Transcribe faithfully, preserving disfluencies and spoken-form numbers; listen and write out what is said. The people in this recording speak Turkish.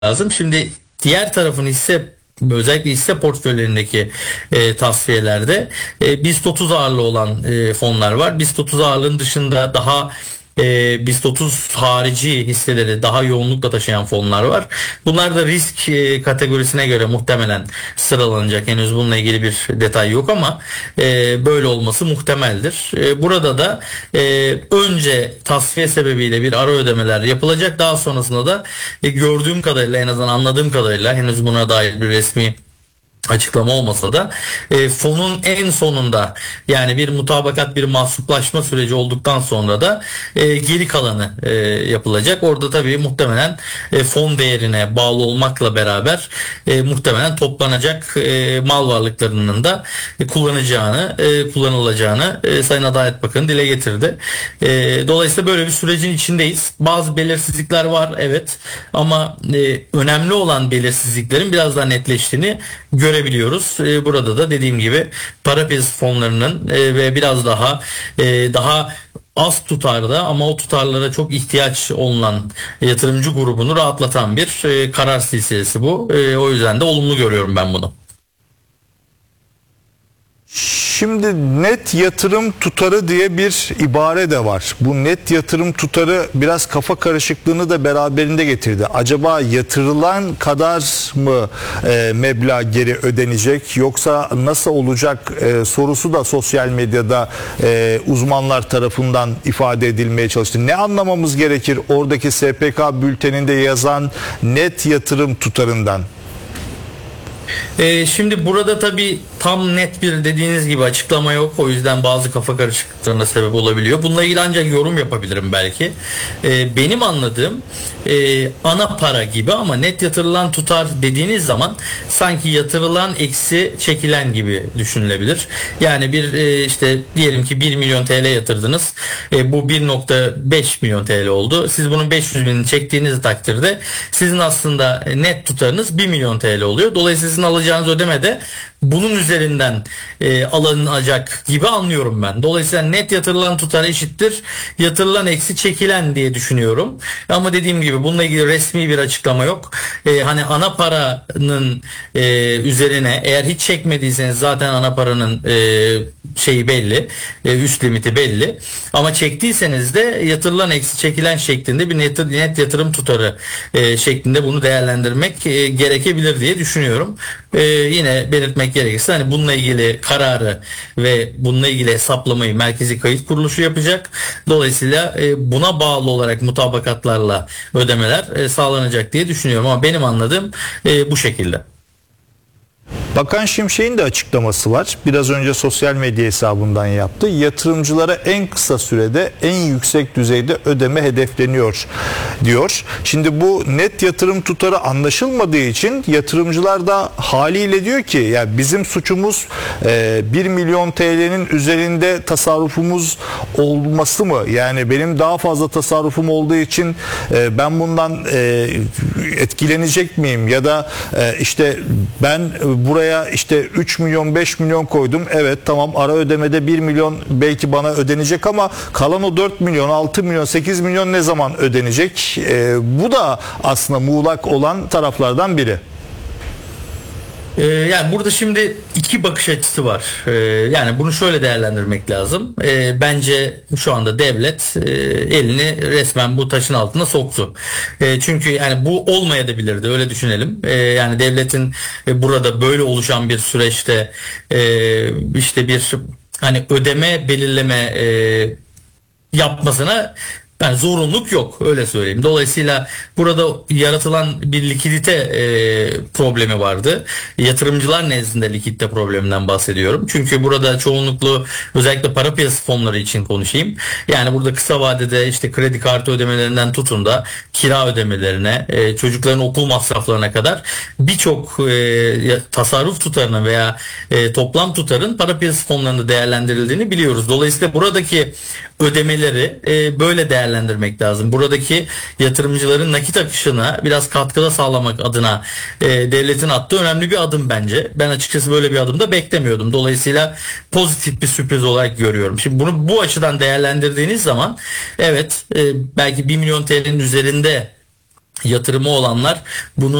lazım. Şimdi diğer tarafın hisse, özellikle hisse portföylerindeki e, tasfiyelerde e, BIST otuz ağırlığı olan e, fonlar var. BIST otuz ağırlığın dışında daha e, BIST otuz harici hisseleri daha yoğunlukla taşıyan fonlar var. Bunlar da risk e, kategorisine göre muhtemelen sıralanacak. Henüz bununla ilgili bir detay yok ama e, böyle olması muhtemeldir. E, burada da e, önce tasfiye sebebiyle bir ara ödemeler yapılacak. Daha sonrasında da e, gördüğüm kadarıyla, en azından anladığım kadarıyla, henüz buna dair bir resmi açıklama olmasa da e, fonun en sonunda, yani bir mutabakat, bir mahsuplaşma süreci olduktan sonra da e, geri kalanı e, yapılacak. Orada tabii muhtemelen e, fon değerine bağlı olmakla beraber e, muhtemelen toplanacak e, mal varlıklarının da e, kullanacağını e, kullanılacağını e, Sayın Adalet Bakanı dile getirdi. E, dolayısıyla böyle bir sürecin içindeyiz. Bazı belirsizlikler var, evet, ama e, önemli olan belirsizliklerin biraz daha netleştiğini görebiliyoruz. E, burada da dediğim gibi para piyasası fonlarının e, ve biraz daha e, daha az tutarda ama o tutarlara çok ihtiyaç olunan yatırımcı grubunu rahatlatan bir e, karar silsilesi bu. E, o yüzden de olumlu görüyorum ben bunu. Şimdi net yatırım tutarı diye bir ibare de var. Bu net yatırım tutarı biraz kafa karışıklığını da beraberinde getirdi. Acaba yatırılan kadar mı e, meblağ geri ödenecek, yoksa nasıl olacak e, sorusu da sosyal medyada e, uzmanlar tarafından ifade edilmeye çalıştı. Ne anlamamız gerekir oradaki S P K bülteninde yazan net yatırım tutarından? Ee, şimdi burada tabii tam net bir, dediğiniz gibi, açıklama yok. O yüzden bazı kafa karışıklıklarına sebep olabiliyor. Bununla ilgili ancak yorum yapabilirim belki. Ee, benim anladığım e, ana para gibi, ama net yatırılan tutar dediğiniz zaman sanki yatırılan eksi çekilen gibi düşünülebilir. Yani bir e, işte diyelim ki bir milyon T L yatırdınız. E, bu bir nokta beş milyon T L oldu. Siz bunun beş yüz binini çektiğiniz takdirde sizin aslında net tutarınız bir milyon T L oluyor. Dolayısıyla sizin alacağınız ödeme de bunun üzerinden e, alınacak gibi anlıyorum ben. Dolayısıyla net yatırılan tutar eşittir yatırılan eksi çekilen diye düşünüyorum. Ama dediğim gibi bununla ilgili resmi bir açıklama yok. E, hani ana paranın e, üzerine, eğer hiç çekmediyseniz zaten ana paranın e, şeyi belli, e, üst limiti belli. Ama çektiyseniz de yatırılan eksi çekilen şeklinde bir net, net yatırım tutarı e, şeklinde bunu değerlendirmek e, gerekebilir diye düşünüyorum. E, yine belirtmek gerekirse, hani bununla ilgili kararı ve bununla ilgili hesaplamayı Merkezi Kayıt Kuruluşu yapacak. Dolayısıyla e, buna bağlı olarak mutabakatlarla ödemeler e, sağlanacak diye düşünüyorum, ama benim anladığım e, bu şekilde. Bakan Şimşek'in de açıklaması var. Biraz önce sosyal medya hesabından yaptı. Yatırımcılara en kısa sürede en yüksek düzeyde ödeme hedefleniyor diyor. Şimdi bu net yatırım tutarı anlaşılmadığı için yatırımcılar da haliyle diyor ki, ya bizim suçumuz e, bir milyon T L'nin üzerinde tasarrufumuz olması mı? Yani benim daha fazla tasarrufum olduğu için e, ben bundan e, etkilenecek miyim? Ya da e, işte ben buraya işte üç milyon beş milyon koydum. Evet, tamam, ara ödemede bir milyon belki bana ödenecek ama kalan o dört milyon, altı milyon, sekiz milyon ne zaman ödenecek? Ee, bu da aslında muğlak olan taraflardan biri. Ee, yani burada şimdi iki bakış açısı var. Ee, yani bunu şöyle değerlendirmek lazım. Ee, bence şu anda devlet e, elini resmen bu taşın altına soktu. E, çünkü yani bu olmayabilirdi, öyle düşünelim. E, yani devletin e, burada böyle oluşan bir süreçte e, işte bir hani ödeme belirleme e, yapmasına yani zorunluluk yok, öyle söyleyeyim. Dolayısıyla burada yaratılan bir likidite e, problemi vardı. Yatırımcılar nezdinde likidite probleminden bahsediyorum. Çünkü burada çoğunluklu, özellikle para piyasası fonları için konuşayım. Yani burada kısa vadede işte kredi kartı ödemelerinden tutun da kira ödemelerine, e, çocukların okul masraflarına kadar birçok e, tasarruf tutarının veya e, toplam tutarın para piyasası fonlarında değerlendirildiğini biliyoruz. Dolayısıyla buradaki ödemeleri e, böyle değerlendirmek lazım. Buradaki yatırımcıların nakit akışına biraz katkıda sağlamak adına e, devletin attığı önemli bir adım bence. Ben açıkçası böyle bir adım da beklemiyordum. Dolayısıyla pozitif bir sürpriz olarak görüyorum. Şimdi bunu bu açıdan değerlendirdiğiniz zaman, evet, e, belki bir milyon T L'nin üzerinde yatırımı olanlar bunu